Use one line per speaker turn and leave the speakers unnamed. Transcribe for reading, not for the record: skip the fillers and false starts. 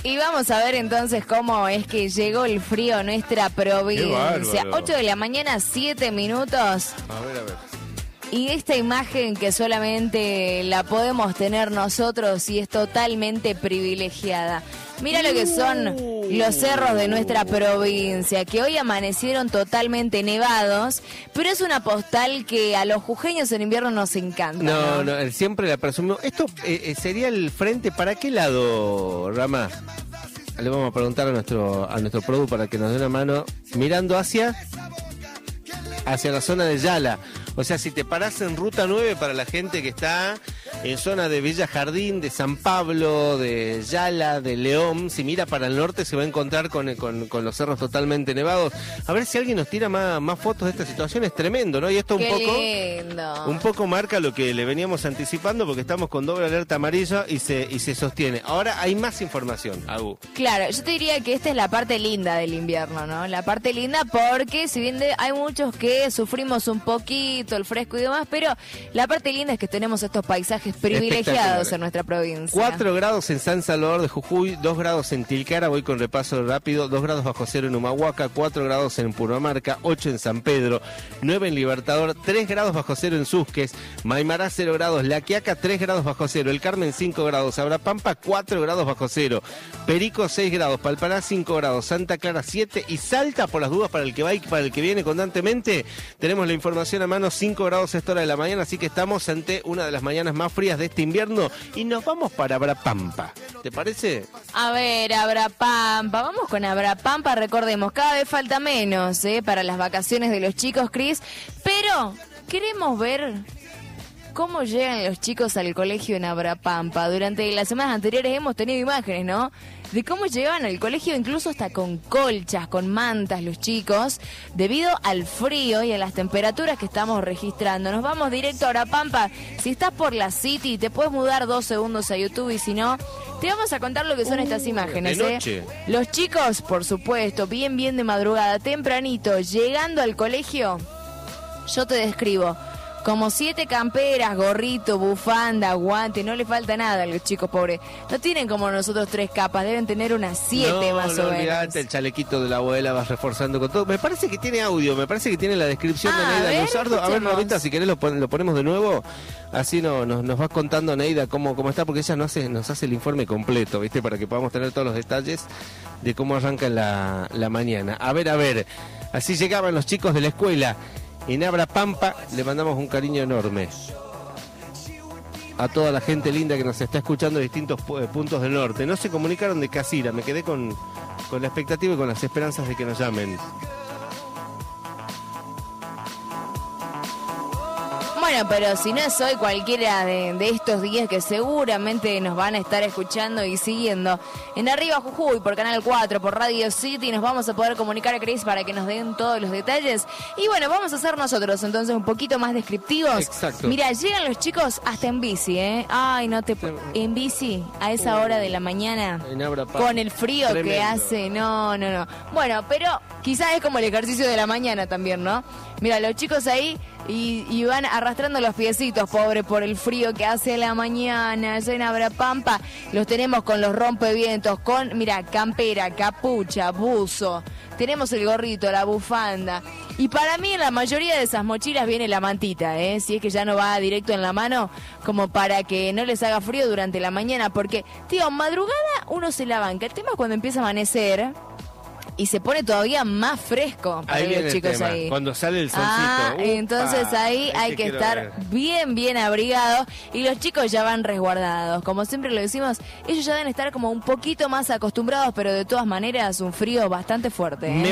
Y vamos a ver entonces cómo es que llegó el frío a nuestra provincia. 8 de la mañana, 7 minutos.
A ver.
Y esta imagen que solamente la podemos tener nosotros y es totalmente privilegiada. Mira lo que son los cerros de nuestra provincia, que hoy amanecieron totalmente nevados, pero es una postal que a los jujeños en invierno nos encanta.
No, siempre la presumimos. Esto sería el frente, ¿para qué lado, Rama? Le vamos a preguntar a nuestro produ para que nos dé una mano, mirando hacia la zona de Yala. O sea, si te parás en Ruta 9 para la gente que está en zona de Villa Jardín, de San Pablo, de Yala, de León, si mira para el norte se va a encontrar con los cerros totalmente nevados. A ver si alguien nos tira más fotos de esta situación, es tremendo, ¿no? Y esto un poco marca lo que le veníamos anticipando, porque estamos con doble alerta amarilla y se sostiene. Ahora hay más información, Agu.
Claro, yo te diría que esta es la parte linda del invierno, ¿no? La parte linda porque si bien hay muchos que sufrimos un poquito el fresco y demás, pero la parte linda es que tenemos estos paisajes privilegiados en nuestra provincia.
4 grados en San Salvador de Jujuy, 2 grados en Tilcara, voy con repaso rápido, 2 grados bajo cero en Humahuaca, 4 grados en Purmamarca, 8 en San Pedro, 9 en Libertador, 3 grados bajo cero en Susques, Maimará 0 grados, La Quiaca 3 grados bajo cero, El Carmen 5 grados, Abrapampa 4 grados bajo cero, Perico 6 grados, Palpará 5 grados, Santa Clara 7 y Salta, por las dudas para el que va y para el que viene constantemente, tenemos la información a mano, 5 grados a esta hora de la mañana, así que estamos ante una de las mañanas más frías de este invierno y nos vamos para Abrapampa. ¿Te parece?
A ver, Abrapampa, vamos con Abrapampa, recordemos, cada vez falta menos para las vacaciones de los chicos, Cris, pero queremos ver cómo llegan los chicos al colegio en Abrapampa. Durante las semanas anteriores hemos tenido imágenes, ¿no? De cómo llegaban al colegio incluso hasta con colchas, con mantas los chicos, debido al frío y a las temperaturas que estamos registrando. Nos vamos directo a Abrapampa. Si estás por la City, te puedes mudar 2 segundos a YouTube y si no, te vamos a contar lo que son estas imágenes.
De noche.
Los chicos, por supuesto, bien de madrugada, tempranito, llegando al colegio, yo te describo. Como 7 camperas, gorrito, bufanda, guante, no le falta nada a los chicos pobres. No tienen como nosotros 3 capas, deben tener unas 7 más o menos.
Olvidate, el chalequito de la abuela vas reforzando con todo. Me parece que tiene audio, me parece que tiene la descripción de Neida Luzardo. A ver, Norita, si querés lo ponemos de nuevo. Así nos vas contando, Neida, cómo está, porque ella nos hace el informe completo, ¿viste? Para que podamos tener todos los detalles de cómo arranca la mañana. A ver, así llegaban los chicos de la escuela. En Abrapampa le mandamos un cariño enorme a toda la gente linda que nos está escuchando de distintos puntos del norte. No se comunicaron de Casira, me quedé con la expectativa y con las esperanzas de que nos llamen.
Bueno, pero si no es hoy, cualquiera de estos días que seguramente nos van a estar escuchando y siguiendo en Arriba Jujuy, por Canal 4, por Radio City, nos vamos a poder comunicar a Cris para que nos den todos los detalles. Y bueno, vamos a ser nosotros entonces un poquito más descriptivos.
Exacto.
Mira, llegan los chicos hasta en bici, ¿eh? Ay, en bici, a esa hora de la mañana, con el frío tremendo que hace, no. Bueno, pero quizás es como el ejercicio de la mañana también, ¿no? Mira, los chicos ahí y van arrastrando los piecitos, pobre, por el frío que hace a la mañana. Allá en Abrapampa los tenemos con los rompevientos, con, mira, campera, capucha, buzo. Tenemos el gorrito, la bufanda. Y para mí en la mayoría de esas mochilas viene la mantita, si es que ya no va directo en la mano, como para que no les haga frío durante la mañana. Porque, tío, madrugada uno se la banca. El tema es cuando empieza a amanecer y se pone todavía más fresco para los chicos ahí.
Cuando sale el solcito.
Entonces ahí hay que estar bien abrigados y los chicos ya van resguardados. Como siempre lo decimos, ellos ya deben estar como un poquito más acostumbrados, pero de todas maneras un frío bastante fuerte.